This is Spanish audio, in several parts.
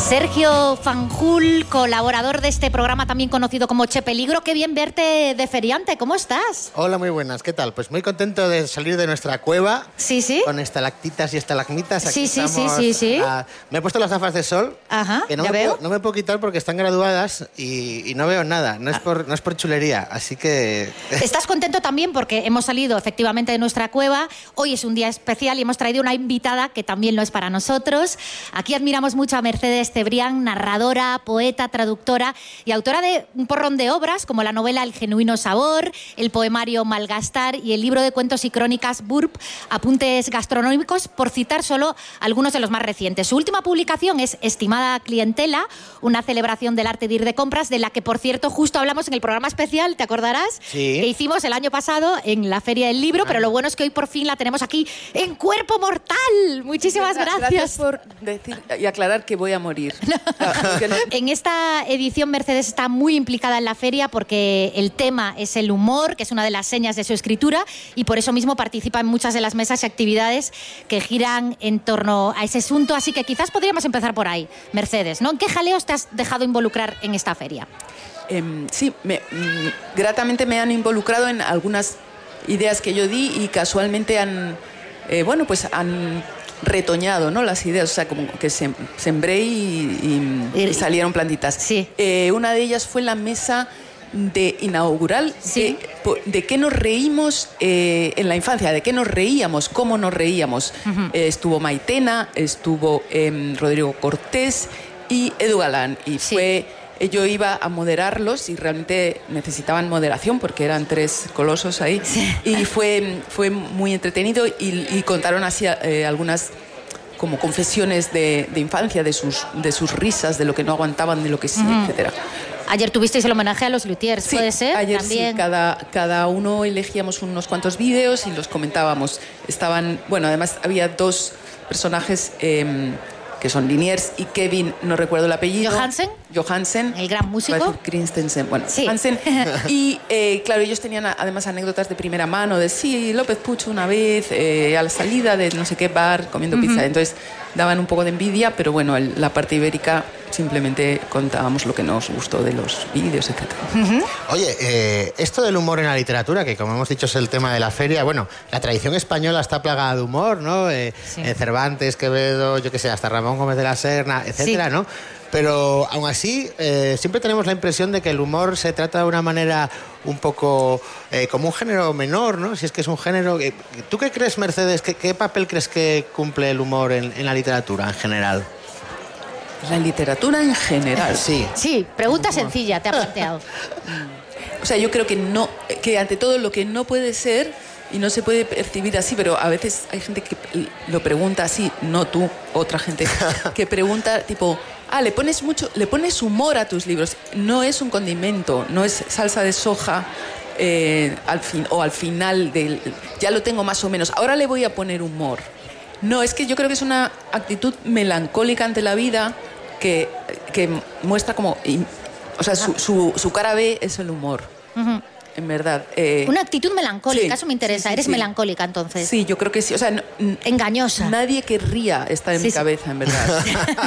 Sergio Fanjul, colaborador de este programa también conocido como Che Peligro. Qué bien verte de feriante, ¿cómo estás? Hola, muy buenas, ¿qué tal? Pues muy contento de salir de nuestra cueva. Sí, sí. Con estalactitas y estalagmitas. Aquí sí. Me he puesto las gafas de sol. Ajá, que no me puedo quitar porque están graduadas y no veo nada. No es por chulería, así que... ¿Estás contento también? Porque hemos salido efectivamente de nuestra cueva. Hoy es un día especial y hemos traído una invitada que también lo es para nosotros. Aquí admiramos mucho a Mercedes Cebrián, narradora, poeta, traductora y autora de un porrón de obras como la novela El genuino sabor, el poemario Malgastar y el libro de cuentos y crónicas Burp, apuntes gastronómicos, por citar solo algunos de los más recientes. Su última publicación es Estimada clientela, una celebración del arte de ir de compras, de la que, por cierto, justo hablamos en el programa especial, ¿te acordarás? Sí. Que hicimos el año pasado en la Feria del Libro, pero lo bueno es que hoy por fin la tenemos aquí en cuerpo mortal. Muchísimas gracias. Gracias por decir y aclarar que voy a morir. En esta edición Mercedes está muy implicada en la feria porque el tema es el humor, que es una de las señas de su escritura, y por eso mismo participa en muchas de las mesas y actividades que giran en torno a ese asunto. Así que quizás podríamos empezar por ahí, Mercedes, ¿no? ¿En qué jaleos te has dejado involucrar en esta feria? Sí, gratamente me han involucrado en algunas ideas que yo di y casualmente han retoñado, ¿no?, las ideas, o sea, como que sembré y salieron plantitas. Sí. Una de ellas fue la mesa inaugural, sí, de qué nos reímos en la infancia, de qué nos reíamos, cómo nos reíamos. Uh-huh. Estuvo Maitena, estuvo Rodrigo Cortés y Edu Galán, y sí. Yo iba a moderarlos y realmente necesitaban moderación porque eran tres colosos ahí. Sí. Y fue muy entretenido y contaron así algunas como confesiones de infancia, de sus risas, de lo que no aguantaban, de lo que sí, etcétera. Ayer tuvisteis el homenaje a los luthiers, sí, ¿puede ser? Ayer también. Sí, cada uno elegíamos unos cuantos vídeos y los comentábamos. Además había dos personajes que son Liniers y Kevin, no recuerdo el apellido. Johansen, el gran músico. Christensen, sí. Hansen. Y claro, ellos tenían además anécdotas de primera mano, de sí, López Pucho una vez, a la salida de no sé qué bar, comiendo pizza. Entonces daban un poco de envidia, pero bueno, la parte ibérica simplemente contábamos lo que nos gustó de los vídeos, etc. Oye, esto del humor en la literatura, que como hemos dicho es el tema de la feria, bueno, la tradición española está plagada de humor, ¿no? Sí. Cervantes, Quevedo, yo qué sé, hasta Ramón Gómez de la Serna, etcétera, sí. ¿No? Pero aún así, siempre tenemos la impresión de que el humor se trata de una manera un poco como un género menor, ¿no? Si es que es un género... ¿Tú qué crees, Mercedes? ¿Qué papel crees que cumple el humor en la literatura en general? La literatura en general. Sí. Sí, pregunta sencilla, te ha planteado. O sea, yo creo que ante todo lo que no puede ser y no se puede percibir así, pero a veces hay gente que lo pregunta así, no tú, otra gente, que pregunta tipo, le pones humor a tus libros. No es un condimento, no es salsa de soja al final ya lo tengo más o menos, ahora le voy a poner humor. No, es que yo creo que es una actitud melancólica ante la vida que muestra como... O sea, su cara B es el humor, en verdad. Una actitud melancólica, sí, eso me interesa. Sí, ¿Eres sí. melancólica, entonces? Sí, yo creo que sí. O sea, engañosa. Nadie querría estar en mi cabeza, en verdad.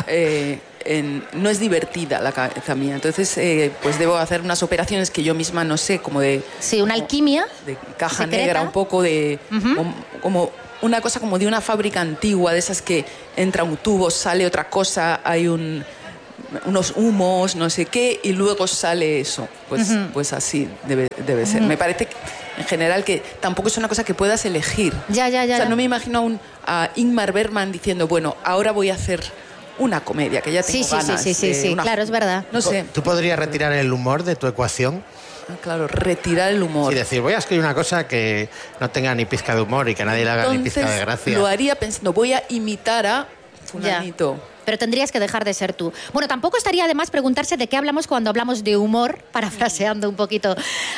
No es divertida la cabeza mía. Entonces, pues debo hacer unas operaciones que yo misma no sé, como de... Sí, una alquimia. De caja secreta. Negra, un poco de... como una cosa como de una fábrica antigua, de esas que entra un tubo, sale otra cosa, hay unos humos, no sé qué, y luego sale eso. Pues así debe ser. Me parece que, en general, que tampoco es una cosa que puedas elegir. Ya. O sea, no me imagino a Ingmar Bergman diciendo, bueno, ahora voy a hacer una comedia, que ya tengo ganas. Sí, claro, es verdad. No sé. ¿Tú podrías retirar el humor de tu ecuación? Claro, retirar el humor. Y decir, voy a escribir una cosa que no tenga ni pizca de humor y que nadie le haga ni pizca de gracia. Lo haría pensando, voy a imitar a fulanito. Ya. Pero tendrías que dejar de ser tú. Bueno, tampoco estaría de más preguntarse de qué hablamos cuando hablamos de humor, parafraseando un poquito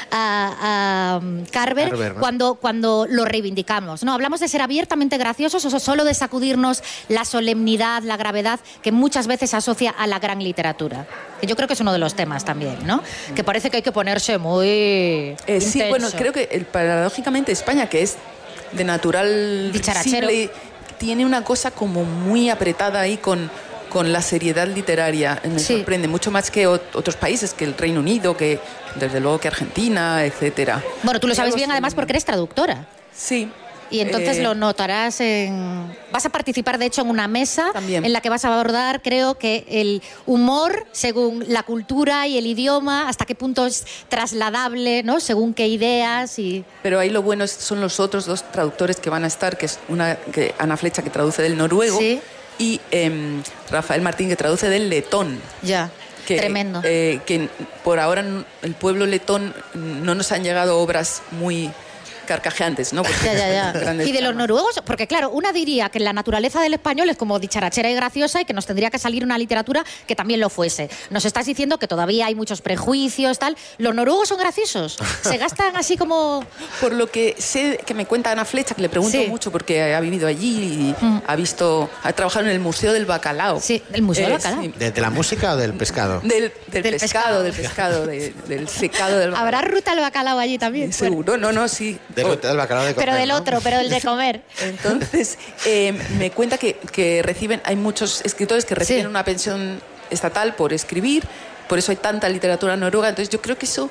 a Carver, ¿no? cuando lo reivindicamos, ¿no? Hablamos de ser abiertamente graciosos o solo de sacudirnos la solemnidad, la gravedad que muchas veces se asocia a la gran literatura. Que yo creo que es uno de los temas también, ¿no? Que parece que hay que ponerse muy intenso. Sí, bueno, creo que paradójicamente España, que es de natural dicharachero, tiene una cosa como muy apretada ahí con con la seriedad literaria. Me sorprende mucho más que otros países, que el Reino Unido, que desde luego que Argentina, etcétera. Bueno, tú lo sabes bien además porque eres traductora. Sí. Y entonces lo notarás Vas a participar, de hecho, en una mesa también, en la que vas a abordar, creo que el humor, según la cultura y el idioma, hasta qué punto es trasladable, ¿no? Según qué ideas y... Pero ahí lo bueno son los otros dos traductores que van a estar, que es Ana Flecha, que traduce del noruego, ¿sí? Y Rafael Martín, que traduce del letón. Ya. Tremendo. Que por ahora el pueblo letón no nos han llegado obras muy carcajeantes, ¿no? Ya. Y de los noruegos, porque claro, una diría que la naturaleza del español es como dicharachera y graciosa y que nos tendría que salir una literatura que también lo fuese. Nos estás diciendo que todavía hay muchos prejuicios, tal. ¿Los noruegos son graciosos? ¿Se gastan así como...? Por lo que sé, que me cuenta Ana Flecha, que le pregunto mucho porque ha vivido allí y ha trabajado en el Museo del Bacalao. Sí, el Museo del Bacalao. Sí. ¿De la música o del pescado? Del pescado, del secado del bacalao. ¿Habrá ruta al bacalao allí también? Seguro, no, sí. Del bacalao de comer, pero del ¿no? otro, pero el de comer. Entonces, me cuenta que hay muchos escritores que reciben una pensión estatal por escribir, por eso hay tanta literatura noruega. Entonces yo creo que eso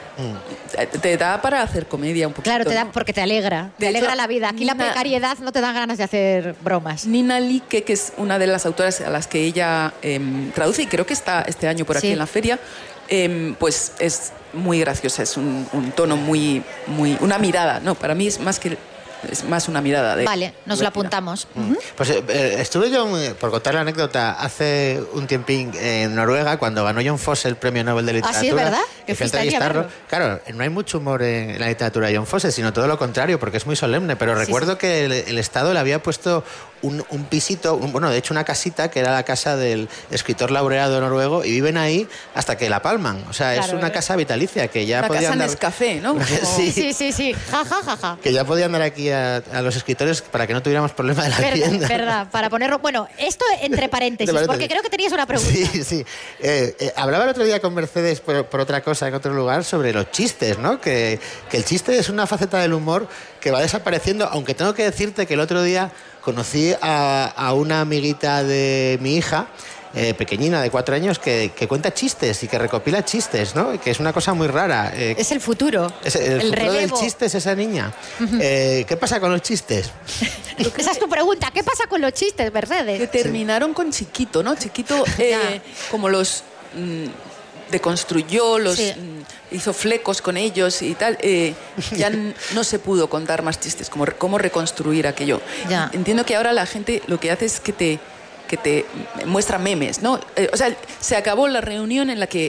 te da para hacer comedia un poquito. Claro, te da, porque te alegra la vida. Aquí la precariedad no te da ganas de hacer bromas. Nina Like, que es una de las autoras a las que ella traduce, y creo que está este año por aquí en la feria, pues es muy graciosa, es un tono muy, una mirada, no, para mí es más una mirada. Vale, nos lo apuntamos. Pues estuve yo, por contar la anécdota, hace un tiempín en Noruega, cuando ganó Jon Fosse el Premio Nobel de Literatura. ¿Ah, sí, es verdad? Que fui a entrevistarlo. Claro, no hay mucho humor en la literatura de Jon Fosse, sino todo lo contrario, porque es muy solemne, pero recuerdo que el Estado le había puesto un pisito, de hecho una casita, que era la casa del escritor laureado noruego, y viven ahí hasta que la palman. O sea, es una casa vitalicia, que ya podían dar... Casa Nescafé, ¿no? Sí. Ja. Que ya podían dar aquí a los escritores para que no tuviéramos problema de la vivienda. Verdad, para ponerlo... Bueno, esto entre paréntesis, porque creo que tenías una pregunta. Sí. Hablaba el otro día con Mercedes por otra cosa en otro lugar sobre los chistes, ¿no? Que el chiste es una faceta del humor que va desapareciendo, aunque tengo que decirte que el otro día conocí a una amiguita de mi hija, pequeñina, de 4 años, que cuenta chistes y que recopila chistes, ¿no? Que es una cosa muy rara. Es el futuro. El futuro relevo del chiste es esa niña. ¿Qué pasa con los chistes? Esa es tu pregunta. ¿Qué pasa con los chistes, Mercedes? Que terminaron con Chiquito, ¿no? Chiquito, como los deconstruyó, hizo flecos con ellos y tal, ya no se pudo contar más chistes, como cómo reconstruir aquello. Entiendo que ahora la gente lo que hace es que te muestra memes, ¿no? O sea, se acabó la reunión en la que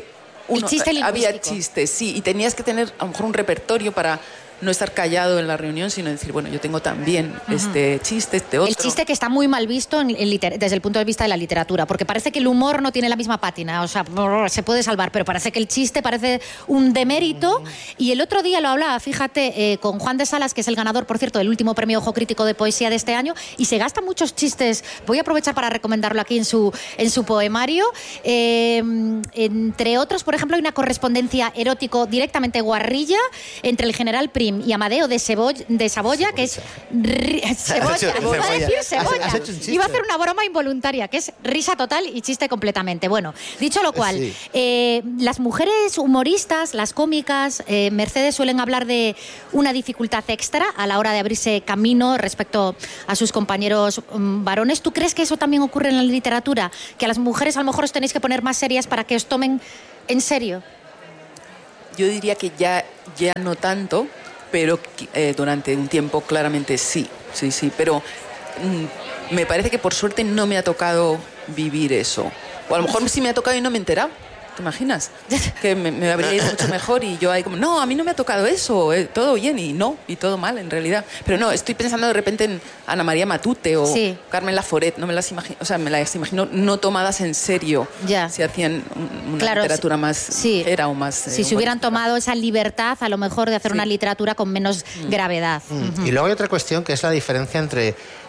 había chistes, y tenías que tener a lo mejor un repertorio para no estar callado en la reunión, sino decir, bueno, yo tengo también este chiste, este otro. El chiste que está muy mal visto desde el punto de vista de la literatura, porque parece que el humor no tiene la misma pátina, o sea, se puede salvar, pero parece que el chiste parece un demérito. Y el otro día lo hablaba, fíjate, con Juan de Salas, que es el ganador, por cierto, del último premio Ojo Crítico de Poesía de este año, y se gastan muchos chistes. Voy a aprovechar para recomendarlo aquí en su poemario. Entre otros, por ejemplo, hay una correspondencia erótico directamente guarrilla entre el general Prim y Amadeo de Saboya, que es... Cebolla. Iba a hacer una broma involuntaria, que es risa total y chiste completamente. Bueno, dicho lo cual, las mujeres humoristas, las cómicas, Mercedes, suelen hablar de una dificultad extra a la hora de abrirse camino respecto a sus compañeros varones. ¿Tú crees que eso también ocurre en la literatura? Que a las mujeres a lo mejor os tenéis que poner más serias para que os tomen en serio. Yo diría que ya no tanto, pero durante un tiempo claramente sí, pero me parece que por suerte no me ha tocado vivir eso. O a lo mejor sí me ha tocado y no me he enterado. ¿Te imaginas? Que me habría ido mucho mejor y yo ahí como, no, a mí no me ha tocado eso, todo bien, y todo mal en realidad. Pero no, estoy pensando de repente en Ana María Matute o Carmen Laforet, no me las imagino, o sea, me las imagino no tomadas en serio si hacían una literatura más ligera o más... si hubieran tomado esa libertad a lo mejor de hacer una literatura con menos gravedad. Y luego hay otra cuestión que es la diferencia entre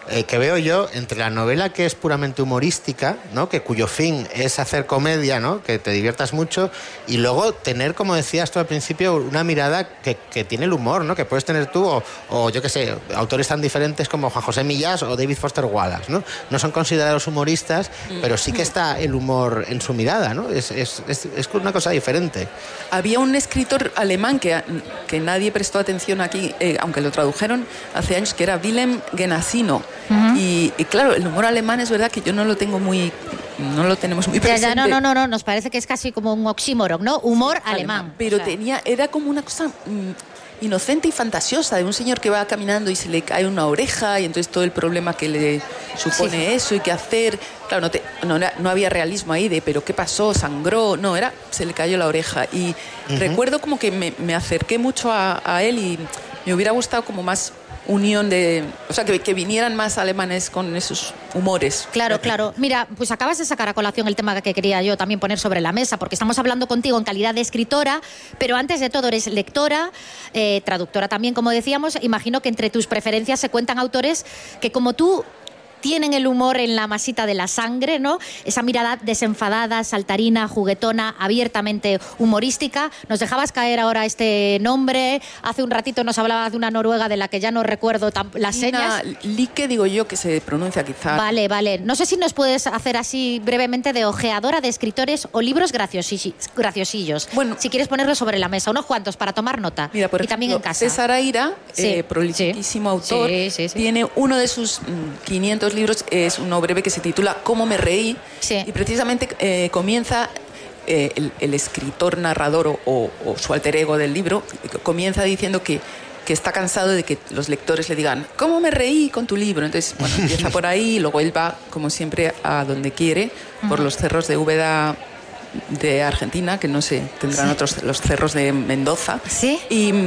que veo yo entre la novela que es puramente humorística, ¿no? Cuyo fin es hacer comedia, ¿no? Que te diviertas mucho, y luego tener, como decías tú al principio, una mirada que tiene el humor, ¿no? Que puedes tener tú o yo qué sé, autores tan diferentes como Juan José Millás o David Foster Wallace, ¿no? No son considerados humoristas, pero sí que está el humor en su mirada, ¿no? Es una cosa diferente. Había un escritor alemán que nadie prestó atención aquí, aunque lo tradujeron hace años, que era Wilhelm Genesino. Y claro, el humor alemán es verdad que yo no lo tenemos muy presente. No, nos parece que es casi como un oxímoron, ¿no? Humor alemán. Pero era como una cosa inocente y fantasiosa de un señor que va caminando y se le cae una oreja y entonces todo el problema que le supone eso y qué hacer. Claro, no había realismo ahí de pero qué pasó, sangró, se le cayó la oreja. Y recuerdo como que me acerqué mucho a él y me hubiera gustado como más unión que vinieran más alemanes con esos humores. Claro. Mira, pues acabas de sacar a colación el tema que quería yo también poner sobre la mesa, porque estamos hablando contigo en calidad de escritora, pero antes de todo eres lectora, traductora también, como decíamos. Imagino que entre tus preferencias se cuentan autores que, como tú, tienen el humor en la masita de la sangre, ¿no? Esa mirada desenfadada, saltarina, juguetona, abiertamente humorística. Nos dejabas caer ahora este nombre. Hace un ratito nos hablabas de una noruega de la que ya no recuerdo las señas. Like, digo yo, que se pronuncia quizá. Vale. No sé si nos puedes hacer así brevemente de ojeadora de escritores o libros graciosillos. Bueno, si quieres ponerlos sobre la mesa, unos cuantos para tomar nota. Mira, por ejemplo, también en casa. César Aira, prolijísimo autor, tiene uno de sus 500 libros, es uno breve que se titula ¿Cómo me reí? Y precisamente comienza el escritor narrador o su alter ego del libro, comienza diciendo que está cansado de que los lectores le digan ¿cómo me reí con tu libro? Entonces, bueno, empieza por ahí y luego él va, como siempre, a donde quiere, por los cerros de Úbeda de Argentina, que no sé, tendrán los cerros de Mendoza. ¿Sí?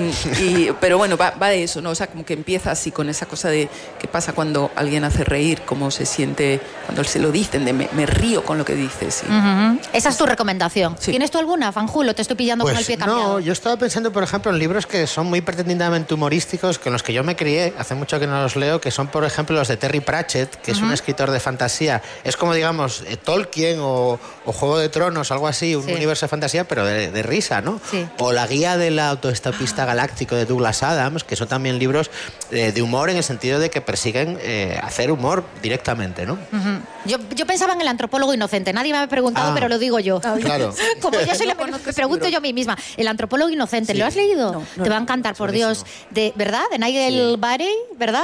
Pero bueno, va de eso, ¿no? O sea, como que empieza así con esa cosa de qué pasa cuando alguien hace reír, cómo se siente cuando se lo dicen, de me río con lo que dices. Esa es tu recomendación. Sí. ¿Tienes tú alguna, Fanjulo? Te estoy pillando con el pie cambiado. No, yo estaba pensando, por ejemplo, en libros que son muy pretendidamente humorísticos, con los que yo me crié, hace mucho que no los leo, que son, por ejemplo, los de Terry Pratchett, que es un escritor de fantasía. Es como, digamos, Tolkien o Juego de Tronos, algo así, un universo de fantasía, pero de risa, ¿no? Sí. O La guía del autoestopista galáctico de Douglas Adams, que son también libros de humor en el sentido de que persiguen hacer humor directamente, ¿no? Yo pensaba en El antropólogo inocente. Nadie me ha preguntado, pero lo digo yo. Claro. Como yo soy me pregunto yo a mí misma. El antropólogo inocente, ¿lo has leído? No, te va a encantar, por Dios. ¿Verdad? De Nigel Barey, ¿verdad?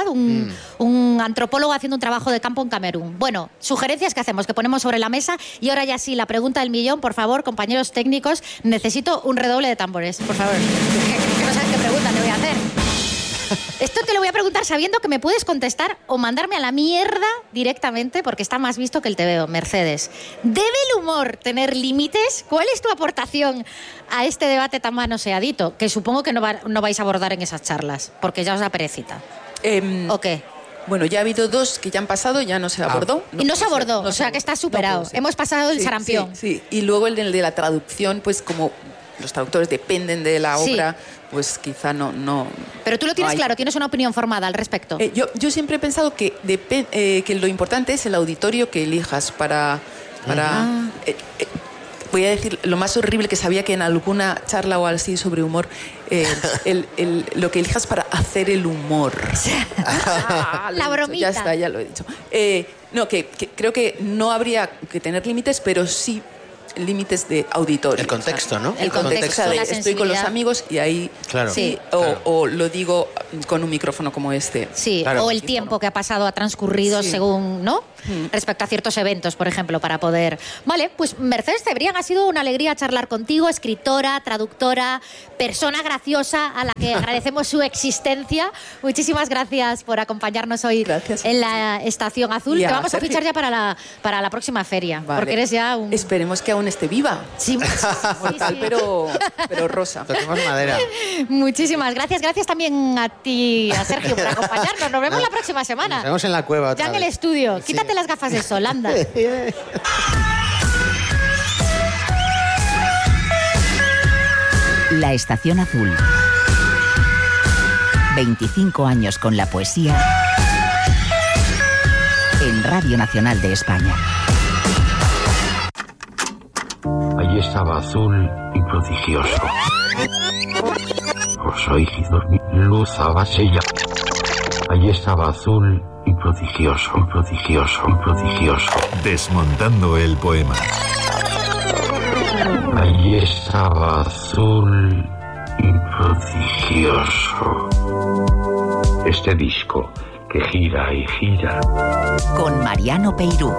Un antropólogo haciendo un trabajo de campo en Camerún. Bueno, sugerencias que hacemos, que ponemos sobre la mesa. Y ahora ya sí, la pregunta del millón, por favor, compañeros técnicos, necesito un redoble de tambores, por favor. Que no sabes qué pregunta te voy a hacer. Esto te lo voy a preguntar sabiendo que me puedes contestar o mandarme a la mierda directamente, porque está más visto que el TVO. Mercedes, ¿debe el humor tener límites? ¿Cuál es tu aportación a este debate tan manoseadito? Que supongo que no vais a abordar en esas charlas, porque ya os da perecita. ¿O qué? Bueno, ya ha habido 2 que ya han pasado, ya no se abordó. Y no se abordó, o sea que está superado. Hemos pasado el sarampión. Sí. Y luego el de la traducción, pues como los traductores dependen de la obra, pues quizá no. Pero tú lo tienes claro, tienes una opinión formada al respecto. Yo siempre he pensado que lo importante es el auditorio que elijas para voy a decir lo más horrible, que sabía que en alguna charla o así sobre humor, lo que elijas para hacer el humor. La bromita. Ya está, ya lo he dicho. Que creo que no habría que tener límites, pero sí límites de auditorio. El contexto, ¿no? El contexto, la estoy con los amigos y ahí... Claro. Sí. O lo digo con un micrófono como este. Sí, claro. O el tiempo que ha pasado, ha transcurrido según, ¿no? Respecto a ciertos eventos, por ejemplo, para poder... Vale, pues Mercedes Cebrián, ha sido una alegría charlar contigo, escritora, traductora, persona graciosa a la que agradecemos su existencia. Muchísimas gracias por acompañarnos hoy en la Estación Azul. Te vamos a fichar ya para la próxima feria, porque eres ya un... Esperemos que aún esté viva. Sí, mortal, pero rosa. Toquemos madera. Muchísimas gracias. Gracias también a ti, a Sergio, por acompañarnos. Nos vemos la próxima semana. Nos vemos en la cueva otra ya en el estudio. Quítate las gafas de sol, anda. La Estación Azul. 25 años con la poesía Radio Nacional de España. Allí estaba azul y prodigioso. Os oí dormir, luz abasella. Allí estaba azul y prodigioso, prodigioso, prodigioso. Desmontando el poema. Allí estaba azul y prodigioso. Este disco que gira y gira. Con Mariano Peirú.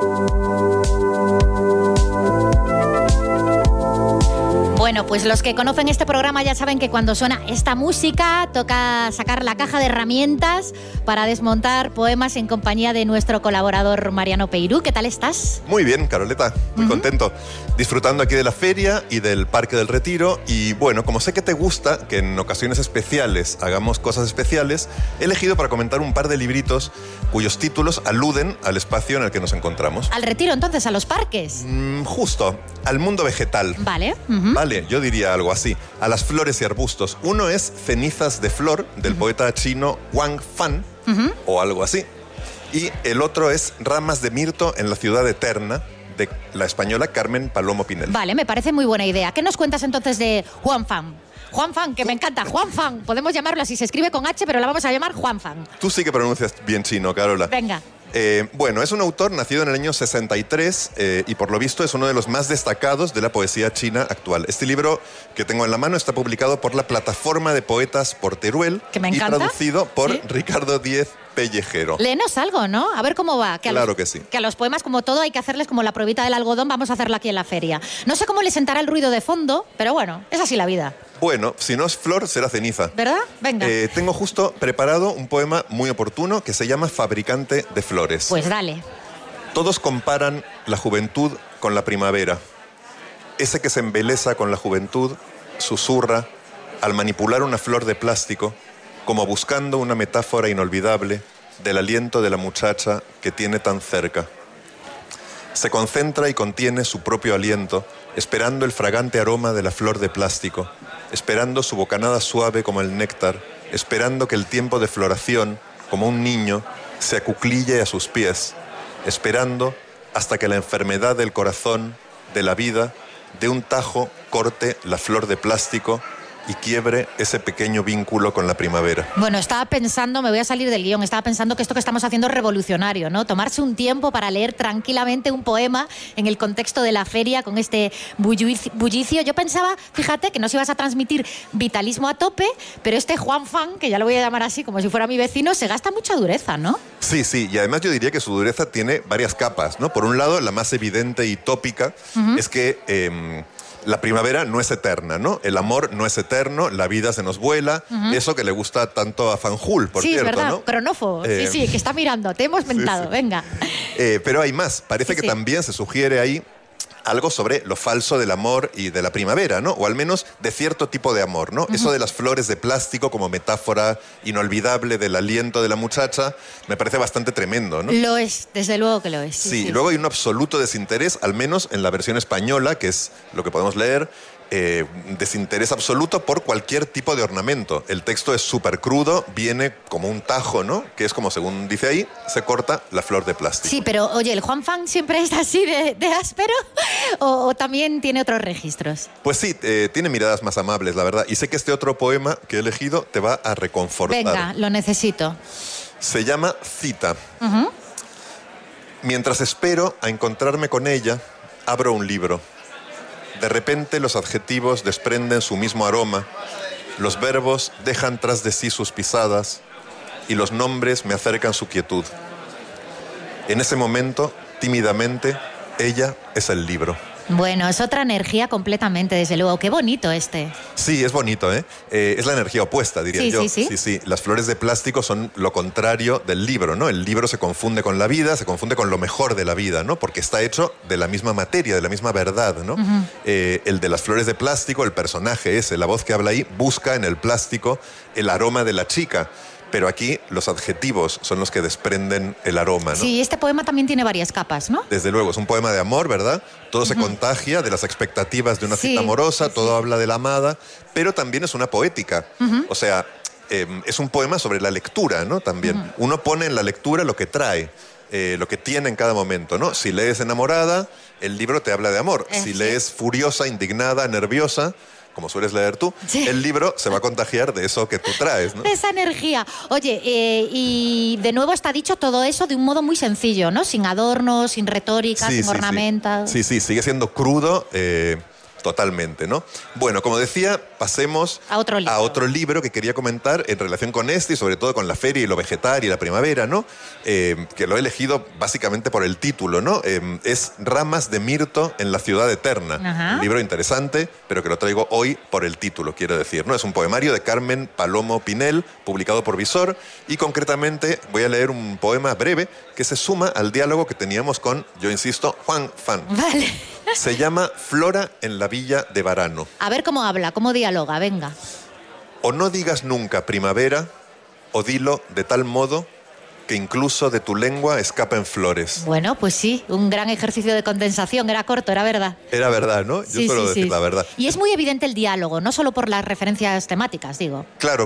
Bueno, pues los que conocen este programa ya saben que cuando suena esta música toca sacar la caja de herramientas para desmontar poemas en compañía de nuestro colaborador Mariano Peirú. ¿Qué tal estás? Muy bien, Caroleta, muy contento. Disfrutando aquí de la feria y del Parque del Retiro. Y bueno, como sé que te gusta que en ocasiones especiales hagamos cosas especiales, he elegido para comentar un par de libritos cuyos títulos aluden al espacio en el que nos encontramos. ¿Al retiro entonces, a los parques? Justo, al mundo vegetal. Vale. Vale, yo diría algo así. A las flores y arbustos. Uno es Cenizas de Flor, del poeta chino Wang Fan, o algo así. Y el otro es Ramas de Mirto en la ciudad eterna, de la española Carmen Palomo Pinel. Vale, me parece muy buena idea. ¿Qué nos cuentas entonces de Juan Fan? Juan Fan, que me encanta. Juan Fan. Podemos llamarlo así. Se escribe con H, pero la vamos a llamar Juan Fan. Tú sí que pronuncias bien chino, Carola. Venga. Bueno, es un autor nacido en el año 63 y por lo visto es uno de los más destacados de la poesía china actual. Este libro que tengo en la mano está publicado por la Plataforma de Poetas por Teruel y traducido por Ricardo Díez Pellejero. Léenos algo, ¿no? A ver cómo va. Claro que sí. Que a los poemas, como todo, hay que hacerles como la pruebita del algodón. Vamos a hacerlo aquí en la feria. No sé cómo le sentará el ruido de fondo, pero bueno, es así la vida. Bueno, si no es flor, será ceniza. ¿Verdad? Venga. Tengo justo preparado un poema muy oportuno que se llama Fabricante de Flores. Pues dale. Todos comparan la juventud con la primavera. Ese que se embelesa con la juventud susurra al manipular una flor de plástico, como buscando una metáfora inolvidable del aliento de la muchacha que tiene tan cerca. Se concentra y contiene su propio aliento, esperando el fragante aroma de la flor de plástico, esperando su bocanada suave como el néctar, esperando que el tiempo de floración, como un niño, se acuclille a sus pies, esperando hasta que la enfermedad del corazón, de la vida, de un tajo corte la flor de plástico y quiebre ese pequeño vínculo con la primavera. Bueno, estaba pensando, me voy a salir del guión, estaba pensando que esto que estamos haciendo es revolucionario, ¿no? Tomarse un tiempo para leer tranquilamente un poema en el contexto de la feria con este bullicio. Yo pensaba, fíjate, que nos ibas a transmitir vitalismo a tope, pero este Juan Fan, que ya lo voy a llamar así como si fuera mi vecino, se gasta mucha dureza, ¿no? Sí, y además yo diría que su dureza tiene varias capas, ¿no? Por un lado, la más evidente y tópica es que la primavera no es eterna, ¿no? El amor no es eterno, la vida se nos vuela, eso que le gusta tanto a Fanjul, por cierto, sí, es verdad, ¿no? Cronófobo, sí, que está mirando, te hemos mentado, venga. Pero hay más, parece que también se sugiere ahí algo sobre lo falso del amor y de la primavera, ¿no? O al menos de cierto tipo de amor, ¿no? Eso de las flores de plástico como metáfora inolvidable del aliento de la muchacha me parece bastante tremendo, ¿no? Lo es, desde luego que lo es. Sí, luego hay un absoluto desinterés, al menos en la versión española, que es lo que podemos leer, desinterés absoluto por cualquier tipo de ornamento. El texto es súper crudo, viene como un tajo, ¿no? Que es como, según dice ahí, se corta la flor de plástico. Sí, pero oye, ¿el Juan Fan siempre es así de áspero o también tiene otros registros? Pues sí, tiene miradas más amables, la verdad. Y sé que este otro poema que he elegido te va a reconfortar. Venga, lo necesito. Se llama Cita. Mientras espero a encontrarme con ella, abro un libro. De repente los adjetivos desprenden su mismo aroma, los verbos dejan tras de sí sus pisadas y los nombres me acercan su quietud. En ese momento, tímidamente, ella es el libro. Bueno, es otra energía completamente, desde luego. Qué bonito este. Sí, es bonito, ¿eh? Es la energía opuesta, diría yo. Sí. Las flores de plástico son lo contrario del libro, ¿no? El libro se confunde con la vida, se confunde con lo mejor de la vida, ¿no? Porque está hecho de la misma materia, de la misma verdad, ¿no? El de las flores de plástico, el personaje ese, la voz que habla ahí, busca en el plástico el aroma de la chica. Pero aquí los adjetivos son los que desprenden el aroma, ¿no? Sí, este poema también tiene varias capas, ¿no? Desde luego, es un poema de amor, ¿verdad? Todo se contagia de las expectativas de una cita amorosa, todo habla de la amada, pero también es una poética. O sea, es un poema sobre la lectura, ¿no? También. Uno pone en la lectura lo que trae. lo que tiene en cada momento, ¿no? Si lees enamorada, el libro te habla de amor. Si lees furiosa, indignada, nerviosa, como sueles leer tú, el libro se va a contagiar de eso que tú traes, ¿no? Esa energía. Oye, y de nuevo está dicho todo eso de un modo muy sencillo, ¿no? Sin adornos, sin retórica, sin ornamentos. Sí, sigue siendo crudo, totalmente, ¿no? Bueno, como decía, pasemos a otro libro que quería comentar en relación con este y sobre todo con la feria y lo vegetal y la primavera, ¿no? Que lo he elegido básicamente por el título, ¿no? Es Ramas de mirto en la ciudad eterna. Ajá. Un libro interesante, pero que lo traigo hoy por el título, quiero decir, ¿no? Es un poemario de Carmen Palomo Pinel, publicado por Visor, y concretamente voy a leer un poema breve que se suma al diálogo que teníamos con, yo insisto, Juan Fan. Vale. Se llama Flora en la villa de Varano. A ver cómo habla, cómo dialoga, venga. O no digas nunca primavera, o dilo de tal modo que incluso de tu lengua escapen flores. Bueno, pues sí, un gran ejercicio de condensación. Era corto, era verdad. Era verdad, ¿no? Yo suelo decir la verdad. Y es muy evidente el diálogo, no solo por las referencias temáticas, digo. Claro.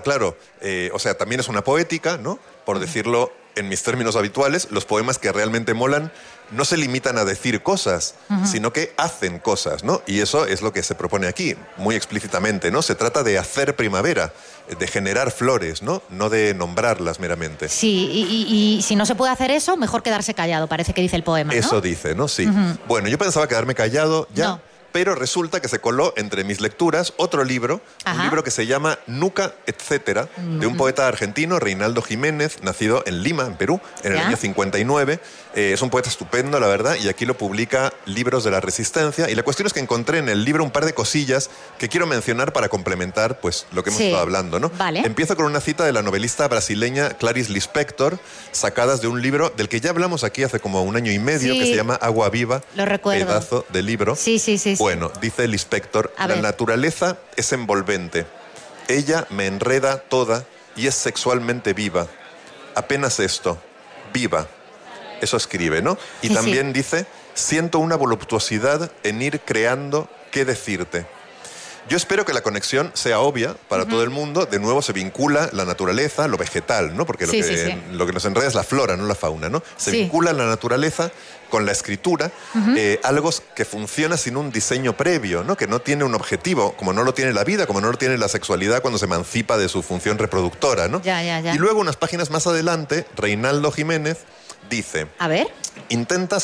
O sea, también es una poética, ¿no? Por decirlo en mis términos habituales, los poemas que realmente molan no se limitan a decir cosas, sino que hacen cosas, ¿no? Y eso es lo que se propone aquí, muy explícitamente, ¿no? Se trata de hacer primavera, de generar flores, ¿no? No de nombrarlas meramente. Sí, y si no se puede hacer eso, mejor quedarse callado, parece que dice el poema, ¿no? Eso dice, ¿no? Sí. Bueno, yo pensaba quedarme callado ya. No. Pero resulta que se coló entre mis lecturas otro libro, un libro que se llama Nuca, etcétera, de un poeta argentino, Reinaldo Jiménez, nacido en Lima, en Perú, en el año 59. Es un poeta estupendo, la verdad, y aquí lo publica Libros de la Resistencia. Y la cuestión es que encontré en el libro un par de cosillas que quiero mencionar para complementar pues, lo que hemos estado hablando, ¿no? Vale. Empiezo con una cita de la novelista brasileña Clarice Lispector, sacadas de un libro del que ya hablamos aquí hace como un año y medio, que se llama Agua Viva. Lo recuerdo. Pedazo de libro. Sí. Bueno, dice el inspector, la naturaleza es envolvente. Ella me enreda toda y es sexualmente viva. Apenas esto, viva. Eso escribe, ¿no? Y también dice, siento una voluptuosidad en ir creando qué decirte. Yo espero que la conexión sea obvia para todo el mundo. De nuevo se vincula la naturaleza, lo vegetal, ¿no? Porque lo que nos enreda es la flora, no la fauna, ¿no? Se vincula la naturaleza con la escritura, algo que funciona sin un diseño previo, ¿no? Que no tiene un objetivo, como no lo tiene la vida, como no lo tiene la sexualidad cuando se emancipa de su función reproductora, ¿no? Ya. Y luego, unas páginas más adelante, Reinaldo Jiménez dice... A ver. Intensa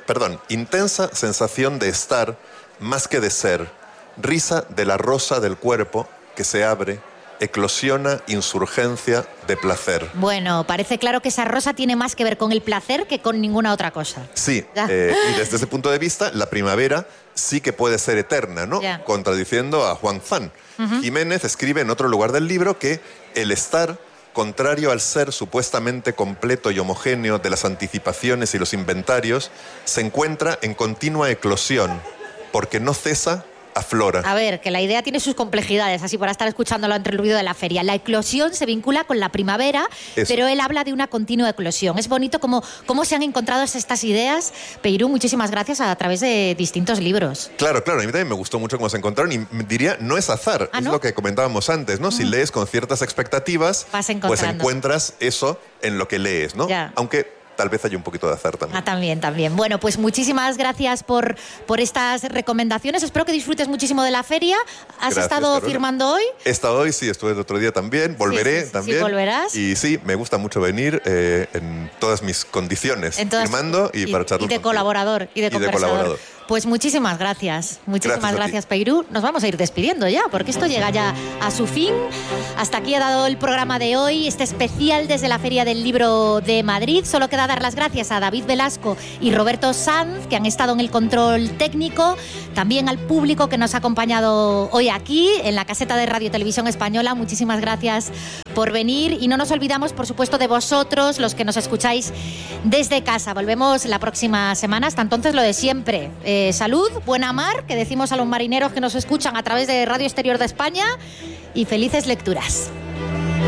sensación de estar más que de ser. Risa de la rosa del cuerpo que se abre, eclosiona insurgencia de placer. Bueno, parece claro que esa rosa tiene más que ver con el placer que con ninguna otra cosa. Sí, y desde ese punto de vista, la primavera sí que puede ser eterna, ¿no? Contradiciendo a Juan Fan. Jiménez escribe en otro lugar del libro que el estar, contrario al ser supuestamente completo y homogéneo de las anticipaciones y los inventarios, se encuentra en continua eclosión, porque no cesa aflora. A ver, que la idea tiene sus complejidades, así para estar escuchándolo entre el ruido de la feria. La eclosión se vincula con la primavera, pero él habla de una continua eclosión. Es bonito cómo se han encontrado estas ideas. Peirú, muchísimas gracias a través de distintos libros. Claro, a mí también me gustó mucho cómo se encontraron y diría, no es azar, es lo que comentábamos antes, ¿no? Si lees con ciertas expectativas, pues encuentras eso en lo que lees, ¿no? Aunque tal vez haya un poquito de azar también. También. Bueno, pues muchísimas gracias por estas recomendaciones. Espero que disfrutes muchísimo de la feria. ¿Has estado Carolina firmando hoy? He estado hoy, sí, estuve el otro día también. Volveré también. Sí, volverás. Y sí, me gusta mucho venir en todas mis condiciones, firmando y para charlar. Y de colaborador, y de conversador. Pues muchísimas gracias. Muchísimas gracias, Peirú. Nos vamos a ir despidiendo ya, porque esto llega ya a su fin. Hasta aquí ha dado el programa de hoy, este especial desde la Feria del Libro de Madrid. Solo queda dar las gracias a David Velasco y Roberto Sanz, que han estado en el control técnico. También al público que nos ha acompañado hoy aquí, en la caseta de Radio Televisión Española. Muchísimas gracias por venir. Y no nos olvidamos, por supuesto, de vosotros, los que nos escucháis desde casa. Volvemos la próxima semana. Hasta entonces, lo de siempre. Salud, buena mar, que decimos a los marineros que nos escuchan a través de Radio Exterior de España, y felices lecturas.